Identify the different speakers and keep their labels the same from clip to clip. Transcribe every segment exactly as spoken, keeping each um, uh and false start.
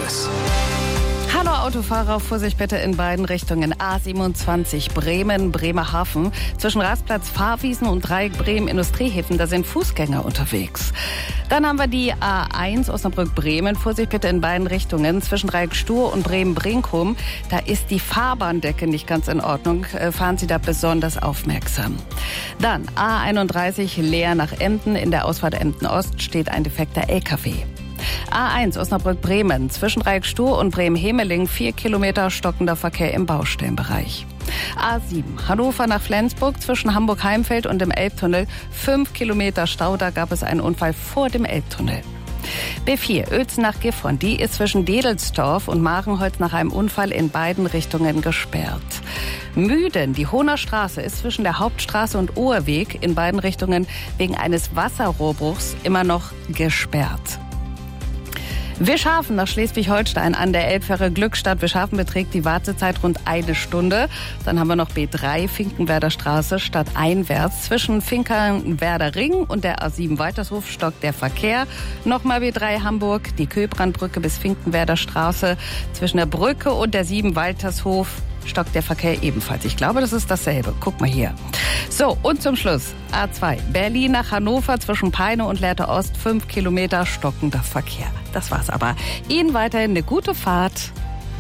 Speaker 1: Express.
Speaker 2: Hallo Autofahrer, Vorsicht bitte in beiden Richtungen. A siebenundzwanzig Bremen, Bremerhaven. Zwischen Rastplatz, Fahrwiesen und Dreieck Bremen Industriehäfen, da sind Fußgänger unterwegs. Dann haben wir die A eins Osnabrück-Bremen. Vorsicht bitte in beiden Richtungen. Zwischen Dreieck Stur und Bremen-Brinkum, da ist die Fahrbahndecke nicht ganz in Ordnung. Fahren Sie da besonders aufmerksam. Dann A einunddreißig Leer nach Emden. In der Ausfahrt Emden-Ost steht ein defekter L K W. A eins Osnabrück-Bremen, zwischen Dreieck Stur und Bremen-Hemeling, vier Kilometer stockender Verkehr im Baustellenbereich. A sieben Hannover nach Flensburg, zwischen Hamburg-Heimfeld und dem Elbtunnel, fünf Kilometer Stau, da gab es einen Unfall vor dem Elbtunnel. B vier Uelzen nach Gifhorn, die ist zwischen Dedelsdorf und Marenholz nach einem Unfall in beiden Richtungen gesperrt. Müden, die Hohner Straße, ist zwischen der Hauptstraße und Ohrweg in beiden Richtungen wegen eines Wasserrohrbruchs immer noch gesperrt. Wischhafen nach Schleswig-Holstein an der Elbfähre Glückstadt. Wischhafen beträgt die Wartezeit rund eine Stunde. Dann haben wir noch B drei Finkenwerder Straße stadteinwärts. Zwischen Finkenwerder Ring und der A sieben Waltershof stockt der Verkehr. Nochmal B drei Hamburg, die Köbrandbrücke bis Finkenwerder Straße. Zwischen der Brücke und der sieben Waltershof stockt der Verkehr ebenfalls. Ich glaube, das ist dasselbe. Guck mal hier. So, und zum Schluss A zwei Berlin nach Hannover, zwischen Peine und Lehrte Ost, fünf Kilometer stockender Verkehr. Das war's aber. Ihnen weiterhin eine gute Fahrt.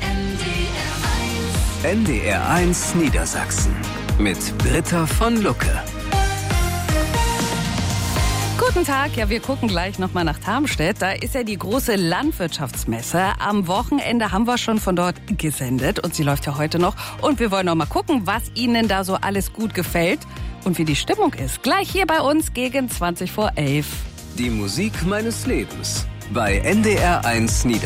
Speaker 1: N D R eins Niedersachsen mit Britta von Lucke.
Speaker 2: Guten Tag, ja, wir gucken gleich nochmal nach Tarmstedt. Da ist ja die große Landwirtschaftsmesse. Am Wochenende haben wir schon von dort gesendet und sie läuft ja heute noch. Und wir wollen noch mal gucken, was Ihnen da so alles gut gefällt und wie die Stimmung ist. Gleich hier bei uns gegen zwanzig vor elf.
Speaker 1: Die Musik meines Lebens bei N D R eins Niedersachsen.